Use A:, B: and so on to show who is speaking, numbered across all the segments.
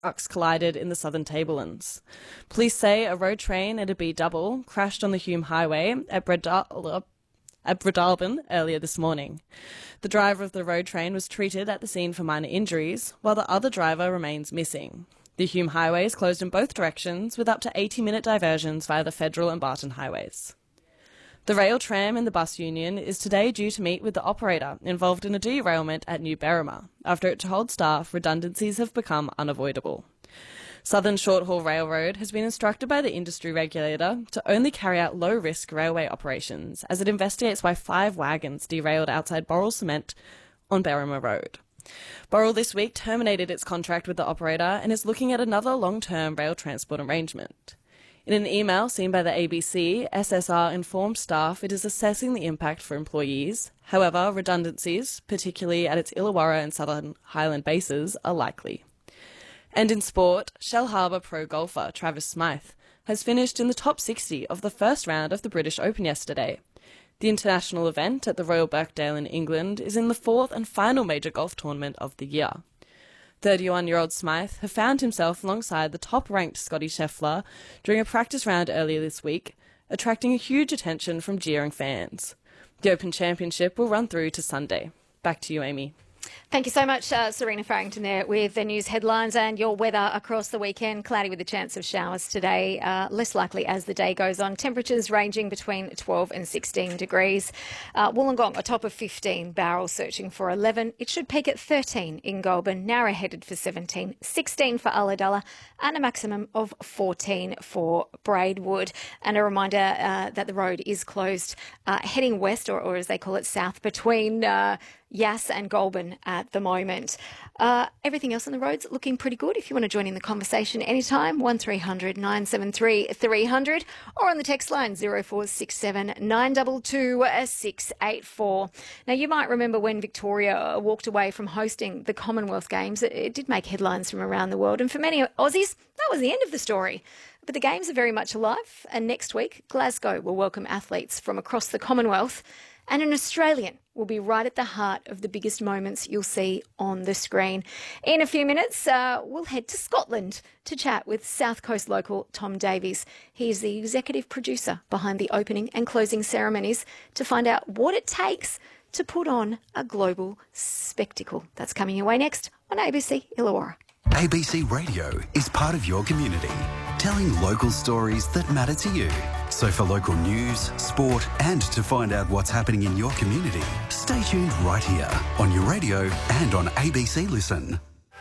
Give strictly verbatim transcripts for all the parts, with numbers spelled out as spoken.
A: trucks collided in the southern Tablelands. Police say a road train and a B double crashed on the Hume Highway at Bredal- at Breadalbin earlier this morning. The driver of the road train was treated at the scene for minor injuries, while the other driver remains missing. The Hume Highway is closed in both directions, with up to eighty-minute diversions via the Federal and Barton highways. The rail, tram and the bus union is today due to meet with the operator involved in a derailment at New Berrima, after it told staff redundancies have become unavoidable. Southern Short-Haul Railroad has been instructed by the industry regulator to only carry out low-risk railway operations as it investigates why five wagons derailed outside Boral Cement on Berrima Road. Boral this week terminated its contract with the operator and is looking at another long-term rail transport arrangement. In an email seen by the A B C, S S R informed staff it is assessing the impact for employees. However, redundancies, particularly at its Illawarra and Southern Highland bases, are likely. And in sport, Shellharbour pro golfer Travis Smythe has finished in the top sixty of the first round of the British Open yesterday. The international event at the Royal Birkdale in England is in the fourth and final major golf tournament of the year. thirty-one-year-old Smythe has found himself alongside the top-ranked Scotty Scheffler during a practice round earlier this week, attracting a huge attention from jeering fans. The Open Championship will run through to Sunday. Back to you, Amy.
B: Thank you so much, uh, Serena Farrington there with the news headlines and your weather across the weekend. Cloudy with a chance of showers today, uh, less likely as the day goes on. Temperatures ranging between twelve and sixteen degrees. Uh, Wollongong, a top of fifteen, Bowral searching for eleven. It should peak at thirteen in Goulburn, Narra headed for seventeen, sixteen for Ulladulla and a maximum of fourteen for Braidwood. And a reminder uh, that the road is closed uh, heading west, or, or as they call it, south, between Uh, Yass and Goulburn at the moment. Uh, everything else on the roads looking pretty good. If you want to join in the conversation anytime, one three hundred nine seven three three hundred or on the text line zero four six seven nine two two six eight four. Now, you might remember when Victoria walked away from hosting the Commonwealth Games. It, it did make headlines from around the world, and for many Aussies, that was the end of the story. But the Games are very much alive, and next week, Glasgow will welcome athletes from across the Commonwealth, and an Australian will be right at the heart of the biggest moments you'll see on the screen. In a few minutes, uh, we'll head to Scotland to chat with South Coast local Tom Davies. He's the executive producer behind the opening and closing ceremonies to find out what it takes to put on a global spectacle. That's coming your way next on A B C Illawarra.
C: A B C Radio is part of your community, telling local stories that matter to you. So for local news, sport and to find out what's happening in your community, stay tuned right here on your radio and on A B C Listen.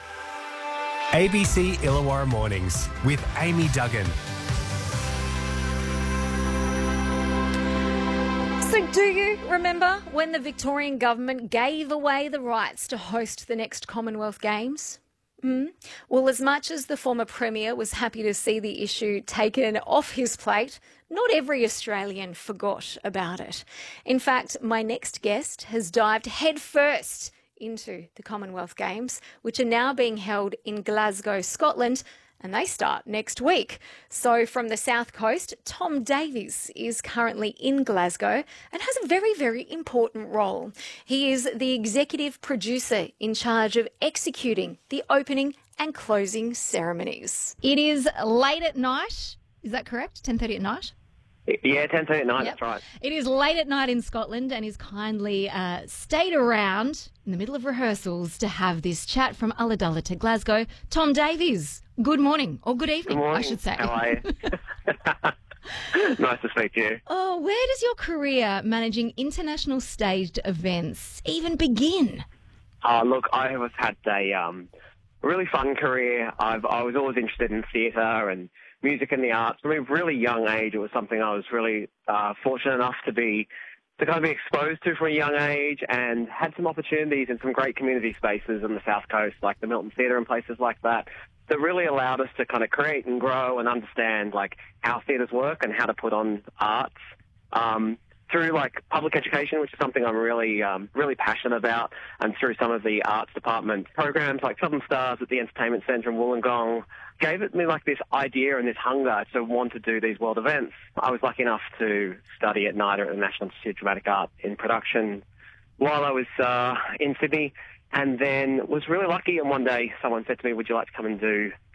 D: A B C Illawarra Mornings with Amy Duggan.
B: So do you remember when the Victorian government gave away the rights to host the next Commonwealth Games? Mm. Well, as much as the former Premier was happy to see the issue taken off his plate, not every Australian forgot about it. In fact, my next guest has dived headfirst into the Commonwealth Games, which are now being held in Glasgow, Scotland, and they start next week. So from the South Coast, Tom Davies is currently in Glasgow and has a very, very important role. He is the executive producer in charge of executing the opening and closing ceremonies. It is late at night. Is that correct? ten thirty at night?
E: Yeah, ten thirty at night,
B: Yep.
E: That's right.
B: It is late at night in Scotland and he's kindly uh, stayed around in the middle of rehearsals to have this chat from Ulladulla to Glasgow. Tom Davies, good morning, or good evening,
E: Good morning.
B: I should say.
E: How are you? Nice to speak to you.
B: Oh, where does your career managing international staged events even begin?
E: Uh, look, I have had a um, really fun career. I've, I was always interested in theatre and music and the arts. From a really young age, it was something I was really uh, fortunate enough to be to kind of be exposed to from a young age, and had some opportunities in some great community spaces on the South Coast, like the Milton Theatre and places like that, that really allowed us to kind of create and grow and understand like how theatres work and how to put on arts. Um, through like public education, which is something I'm really, um, really passionate about, and through some of the arts department programs like Southern Stars at the Entertainment Centre in Wollongong, gave it me like this idea and this hunger to want to do these world events. I was lucky enough to study at NIDA at the National Institute of Dramatic Art in production while I was uh, in Sydney, and then was really lucky, and one day someone said to me, would you like to come and do